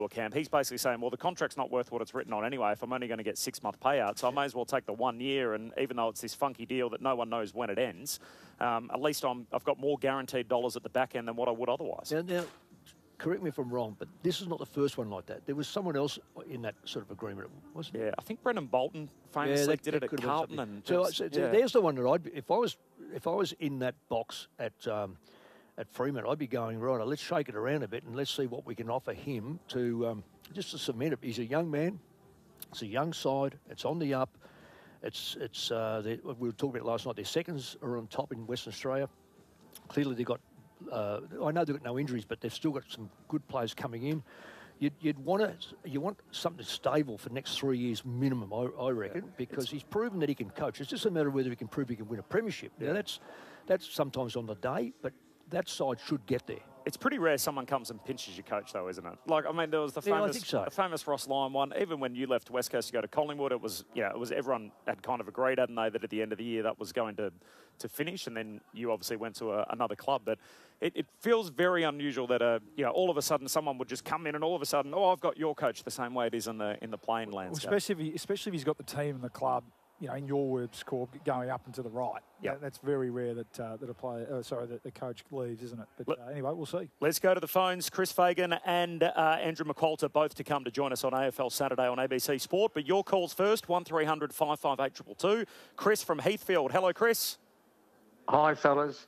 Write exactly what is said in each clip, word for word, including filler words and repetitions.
camp. He's basically saying, well, the contract's not worth what it's written on anyway if I'm only going to get six-month payout, so I may as well take the one year, and even though it's this funky deal that no one knows when it ends, um, at least I'm, I've got more guaranteed dollars at the back end than what I would otherwise. Now, now, correct me if I'm wrong, but this is not the first one like that. There was someone else in that sort of agreement, wasn't it? Yeah, I think Brendan Bolton famously yeah, that, did that it at Carlton. And so, was, so yeah. there's the one that I'd, if I was, if I was in that box at um, at Fremantle, I'd be going, right, let's shake it around a bit and let's see what we can offer him to um, just to cement it. He's a young man. It's a young side. It's on the up. It's it's. Uh, we were talking about last night. Their seconds are on top in Western Australia. Clearly, they've got. Uh, I know they've got no injuries, but they've still got some good players coming in. You'd, you'd want to, you want something stable for the next three years minimum, I, I reckon, yeah. because it's, he's proven that he can coach. It's just a matter of whether he can prove he can win a premiership. Yeah. Now that's that's sometimes on the day, but that side should get there. It's pretty rare someone comes and pinches your coach, though, isn't it? Like, I mean, there was the yeah, famous, I think so. the famous Ross Lyon one. Even when you left West Coast to go to Collingwood, it was, yeah, it was everyone had kind of agreed, hadn't they, that at the end of the year that was going to, to finish, and then you obviously went to a, another club. But it, it feels very unusual that, uh, you know, all of a sudden someone would just come in and all of a sudden, oh, I've got your coach, the same way it is in the in the playing landscape. Well, especially if he, especially if he's got the team and the club, you know, in your words, Corb, going up and to the right. Yeah, that, that's very rare that uh, that a player, uh, sorry, that the coach leaves, isn't it? But uh, anyway, we'll see. Let's go to the phones. Chris Fagan and uh, Andrew McQualter both to come to join us on A F L Saturday on A B C Sport. But your calls first, one three hundred five five eight two two two. Chris from Heathfield. Hello, Chris. Hi, fellas.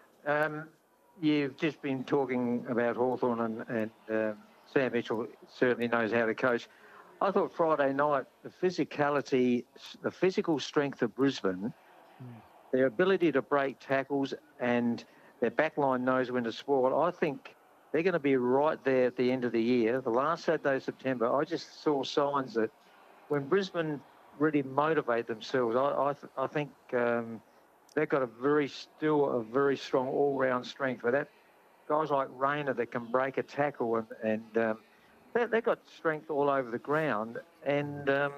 Um, you've just been talking about Hawthorn and, and uh, Sam Mitchell certainly knows how to coach. I thought Friday night, the physicality, the physical strength of Brisbane, mm. their ability to break tackles and their backline knows when to score, I think they're going to be right there at the end of the year. The last Saturday of September, I just saw signs that when Brisbane really motivate themselves, I, I, th- I think um, they've got a very, still a very strong all-round strength. But that guys like Rayner that can break a tackle and, and um, They, they've got strength all over the ground, and um,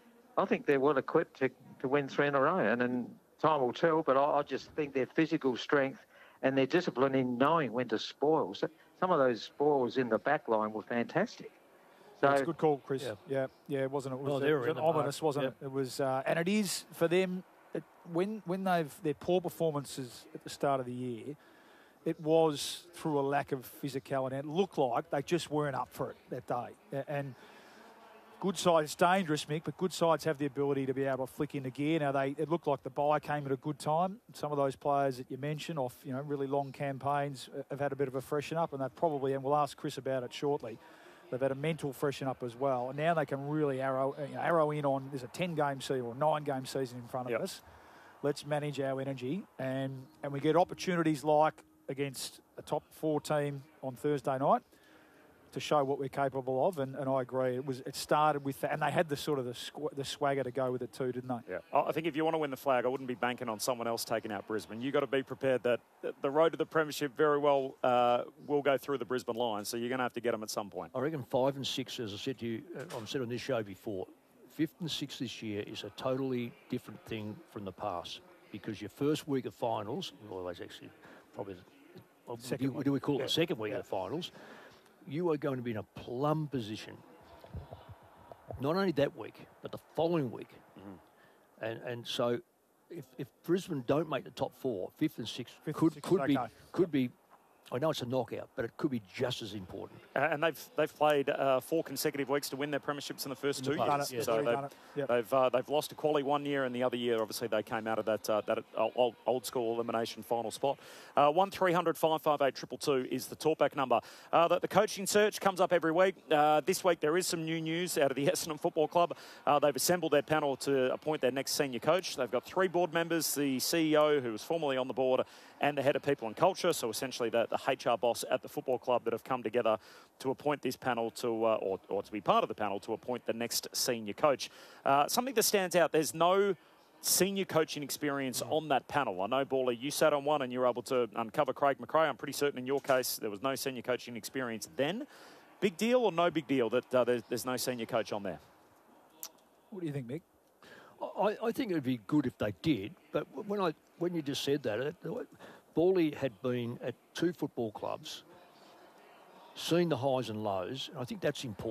I think they're well equipped to, to win three in a row. And, and time will tell, but I, I just think their physical strength and their discipline in knowing when to spoil. So some of those spoils in the back line were fantastic. So that's a good call, Chris. Yeah, yeah, yeah it wasn't. It was, well, it was an ominous, park. wasn't yep. it? It was, uh, and it is for them. It, when when they've their poor performances at the start of the year. It was through a lack of physicality. It looked like they just weren't up for it that day. And good sides, it's dangerous, Mick, but good sides have the ability to be able to flick into gear. Now, they it looked like the bye came at a good time. Some of those players that you mentioned off, you know, really long campaigns have had a bit of a freshen up, and they've probably, and we'll ask Chris about it shortly, they've had a mental freshen up as well. And now they can really arrow, you know, arrow in on, there's a ten-game season or nine-game season in front of yep. us. Let's manage our energy, and and we get opportunities like against a top four team on Thursday night to show what we're capable of, and, and I agree. It was it started with that, and they had the sort of the, squ- the swagger to go with it too, didn't they? Yeah, I think if you want to win the flag, I wouldn't be banking on someone else taking out Brisbane. You've got to be prepared that the road to the premiership very well uh, will go through the Brisbane line, so you're going to have to get them at some point. I reckon five and six, as I said to you, uh, I've said on this show before, fifth and sixth this year is a totally different thing from the past, because your first week of finals, well, that's actually probably well, do, do we call it yeah. the second week yeah. of the finals? You are going to be in a plum position. Not only that week, but the following week. Mm-hmm. And and so, if, if Brisbane don't make the top four, fifth and sixth fifth could and sixth could be okay. could be. I know it's a knockout, but it could be just as important. Uh, and they've they've played uh, four consecutive weeks to win their premierships in the first two years. Yes. So they've yep. they've, uh, they've lost to Quali one year, and the other year, obviously, they came out of that uh, that old, old school elimination final spot. Uh, one three hundred five five eight two two two is the talkback number. Uh, the, the coaching search comes up every week. Uh, this week there is some new news out of the Essendon Football Club. Uh, they've assembled their panel to appoint their next senior coach. They've got three board members: the C E O, who was formerly on the board, and the head of people and culture. So essentially, the, the H R boss at the football club that have come together to appoint this panel to, uh, or, or to be part of the panel to appoint the next senior coach. Uh, something that stands out, there's no senior coaching experience on that panel. I know, Bawley, you sat on one and you were able to uncover Craig McRae. I'm pretty certain in your case there was no senior coaching experience then. Big deal or no big deal that uh, there's, there's no senior coach on there? What do you think, Mick? I, I think it would be good if they did, but when I when you just said that, it, Bawley had been at two football clubs seen the highs and lows. And I think that's important.